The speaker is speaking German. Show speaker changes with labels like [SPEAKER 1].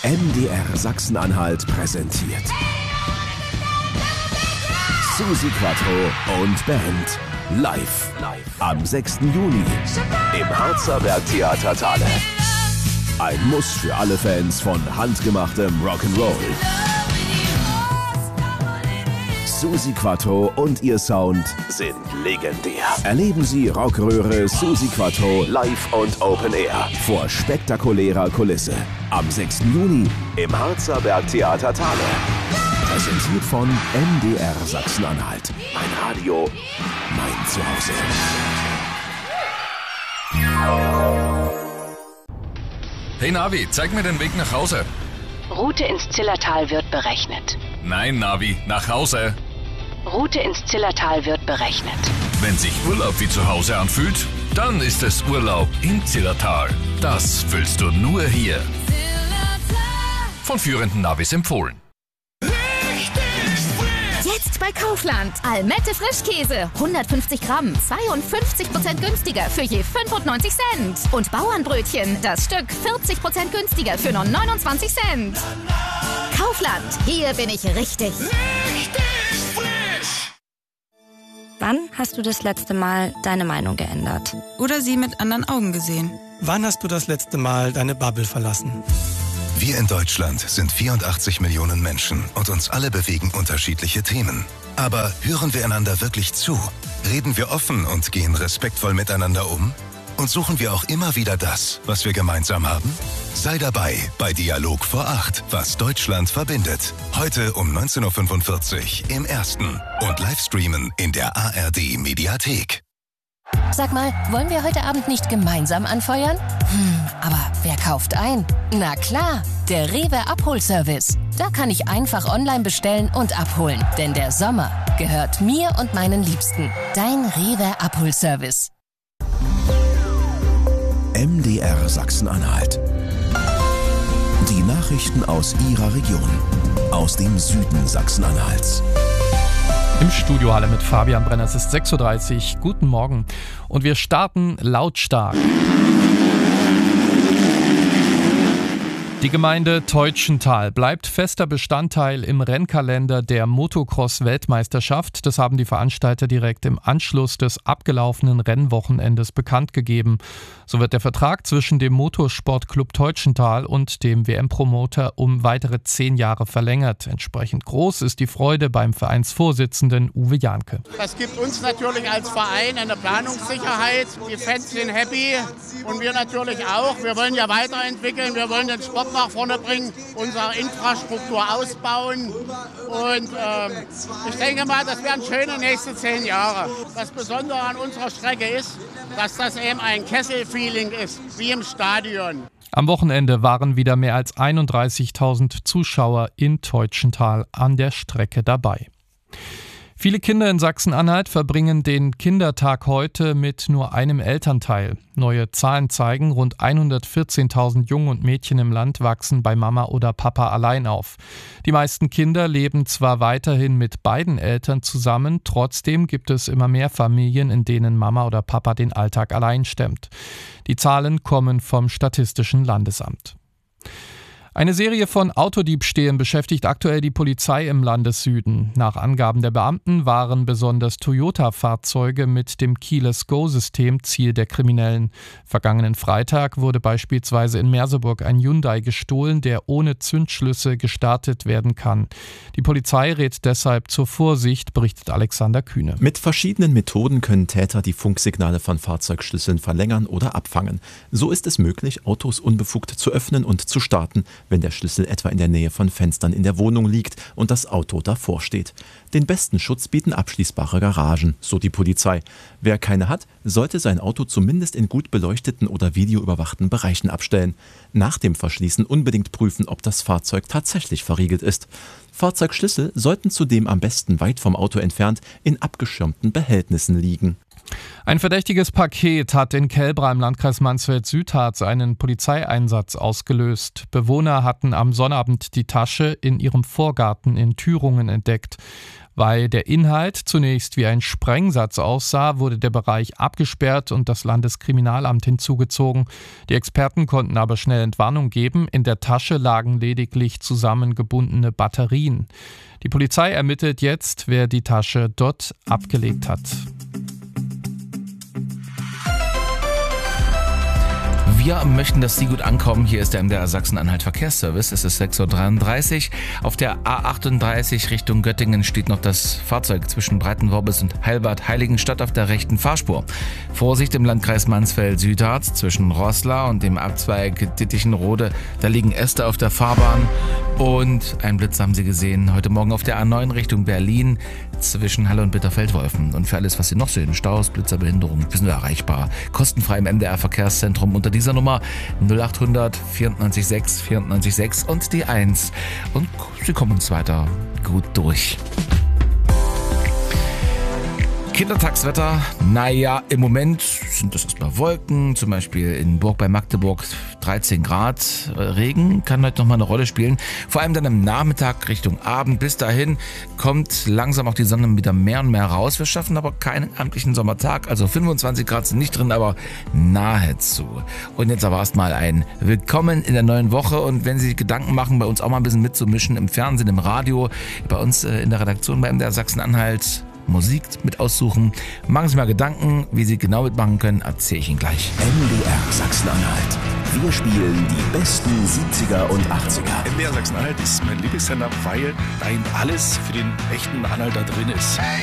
[SPEAKER 1] MDR Sachsen-Anhalt präsentiert Susi Quatro und Band live am 6. Juni im Harzer Bergtheater Thale. Ein Muss für alle Fans von handgemachtem Rock'n'Roll. Susi Quatro und ihr Sound sind legendär. Erleben Sie Rockröhre Susi Quatro live und Open Air vor spektakulärer Kulisse. Am 6. Juni im Harzer Bergtheater Thale. Präsentiert von MDR Sachsen-Anhalt. Mein Radio, mein Zuhause.
[SPEAKER 2] Hey Navi, zeig mir den Weg nach Hause.
[SPEAKER 3] Route ins Zillertal wird berechnet.
[SPEAKER 2] Nein, Navi, nach Hause.
[SPEAKER 3] Route ins Zillertal wird berechnet.
[SPEAKER 2] Wenn sich Urlaub wie zu Hause anfühlt, dann ist es Urlaub im Zillertal. Das fühlst du nur hier. Von führenden Navis empfohlen.
[SPEAKER 4] Jetzt bei Kaufland. Almette Frischkäse. 150 Gramm. 52% günstiger für je 95 Cent. Und Bauernbrötchen. Das Stück 40% günstiger für nur 29 Cent. Kaufland. Hier bin ich richtig.
[SPEAKER 5] Wann hast du das letzte Mal deine Meinung geändert?
[SPEAKER 6] Oder sie mit anderen Augen gesehen?
[SPEAKER 7] Wann hast du das letzte Mal deine Bubble verlassen?
[SPEAKER 8] Wir in Deutschland sind 84 Millionen Menschen und uns alle bewegen unterschiedliche Themen. Aber hören wir einander wirklich zu? Reden wir offen und gehen respektvoll miteinander um? Und suchen wir auch immer wieder das, was wir gemeinsam haben? Sei dabei bei Dialog vor 8, was Deutschland verbindet. Heute um 19.45 Uhr im Ersten und Livestreamen in der ARD Mediathek.
[SPEAKER 9] Sag mal, wollen wir heute Abend nicht gemeinsam anfeuern? Aber wer kauft ein? Na klar, der Rewe Abholservice. Da kann ich einfach online bestellen und abholen. Denn der Sommer gehört mir und meinen Liebsten. Dein Rewe Abholservice.
[SPEAKER 1] MDR Sachsen-Anhalt. Die Nachrichten aus Ihrer Region. Aus dem Süden Sachsen-Anhalts.
[SPEAKER 10] Im Studio Halle mit Fabian Brenner. Es ist 6.30 Uhr. Guten Morgen. Und wir starten lautstark. Die Gemeinde Teutschenthal bleibt fester Bestandteil im Rennkalender der Motocross-Weltmeisterschaft. Das haben die Veranstalter direkt im Anschluss des abgelaufenen Rennwochenendes bekannt gegeben. So wird der Vertrag zwischen dem Motorsportclub Teutschenthal und dem WM-Promoter um weitere 10 Jahre verlängert. Entsprechend groß ist die Freude beim Vereinsvorsitzenden Uwe Jahnke.
[SPEAKER 11] Das gibt uns natürlich als Verein eine Planungssicherheit. Die Fans sind happy und wir natürlich auch. Wir wollen ja weiterentwickeln, wir wollen den Sport nach vorne bringen, unsere Infrastruktur ausbauen und ich denke mal, das werden schöne nächste 10 Jahre. Das Besondere an unserer Strecke ist, dass das eben ein Kessel-Feeling ist, wie im Stadion.
[SPEAKER 10] Am Wochenende waren wieder mehr als 31.000 Zuschauer in Teutschenthal an der Strecke dabei. Viele Kinder in Sachsen-Anhalt verbringen den Kindertag heute mit nur einem Elternteil. Neue Zahlen zeigen, rund 114.000 Jungen und Mädchen im Land wachsen bei Mama oder Papa allein auf. Die meisten Kinder leben zwar weiterhin mit beiden Eltern zusammen, trotzdem gibt es immer mehr Familien, in denen Mama oder Papa den Alltag allein stemmt. Die Zahlen kommen vom Statistischen Landesamt. Eine Serie von Autodiebstählen beschäftigt aktuell die Polizei im Landessüden. Nach Angaben der Beamten waren besonders Toyota-Fahrzeuge mit dem Keyless-Go-System Ziel der Kriminellen. Vergangenen Freitag wurde beispielsweise in Merseburg ein Hyundai gestohlen, der ohne Zündschlüssel gestartet werden kann. Die Polizei rät deshalb zur Vorsicht, berichtet Alexander Kühne.
[SPEAKER 12] Mit verschiedenen Methoden können Täter die Funksignale von Fahrzeugschlüsseln verlängern oder abfangen. So ist es möglich, Autos unbefugt zu öffnen und zu starten, wenn der Schlüssel etwa in der Nähe von Fenstern in der Wohnung liegt und das Auto davor steht. Den besten Schutz bieten abschließbare Garagen, so die Polizei. Wer keine hat, sollte sein Auto zumindest in gut beleuchteten oder videoüberwachten Bereichen abstellen. Nach dem Verschließen unbedingt prüfen, ob das Fahrzeug tatsächlich verriegelt ist. Fahrzeugschlüssel sollten zudem am besten weit vom Auto entfernt in abgeschirmten Behältnissen liegen.
[SPEAKER 10] Ein verdächtiges Paket hat in Kelbra im Landkreis Mansfeld-Südharz einen Polizeieinsatz ausgelöst. Bewohner hatten am Sonnabend die Tasche in ihrem Vorgarten in Thüringen entdeckt. Weil der Inhalt zunächst wie ein Sprengsatz aussah, wurde der Bereich abgesperrt und das Landeskriminalamt hinzugezogen. Die Experten konnten aber schnell Entwarnung geben. In der Tasche lagen lediglich zusammengebundene Batterien. Die Polizei ermittelt jetzt, wer die Tasche dort abgelegt hat.
[SPEAKER 13] Wir möchten, dass Sie gut ankommen. Hier ist der MDR Sachsen-Anhalt Verkehrsservice. Es ist 6.33 Uhr. Auf der A38 Richtung Göttingen steht noch das Fahrzeug zwischen Breitenworbis und Heilbad-Heiligenstadt auf der rechten Fahrspur. Vorsicht im Landkreis Mansfeld-Südharz zwischen Roßla und dem Abzweig Dittichenrode. Da liegen Äste auf der Fahrbahn. Und ein Blitz haben Sie gesehen heute Morgen auf der A9 Richtung Berlin zwischen Halle und Bitterfeldwolfen. Und für alles, was Sie noch sehen, Staus, Blitzer, Behinderung, wir sind erreichbar. Kostenfrei im MDR Verkehrszentrum unter dieser Nummer 0800 94 94 6 und die 1. Und Sie kommen uns weiter gut durch. Kindertagswetter, naja, im Moment sind das erstmal Wolken, zum Beispiel in Burg bei Magdeburg 13 Grad. Regen kann heute nochmal eine Rolle spielen, vor allem dann am Nachmittag Richtung Abend. Bis dahin kommt langsam auch die Sonne wieder mehr und mehr raus. Wir schaffen aber keinen amtlichen Sommertag, also 25 Grad sind nicht drin, aber nahezu. Und jetzt aber erstmal ein Willkommen in der neuen Woche und wenn Sie sich Gedanken machen, bei uns auch mal ein bisschen mitzumischen, im Fernsehen, im Radio, bei uns in der Redaktion bei MDR Sachsen-Anhalt, Musik mit aussuchen. Machen Sie mal Gedanken, wie Sie genau mitmachen können, erzähle ich Ihnen gleich.
[SPEAKER 1] MDR Sachsen-Anhalt. Wir spielen die besten 70er und 80er.
[SPEAKER 14] MDR Sachsen-Anhalt ist mein Lieblingssender, weil da eben alles für den echten Anhalter drin ist.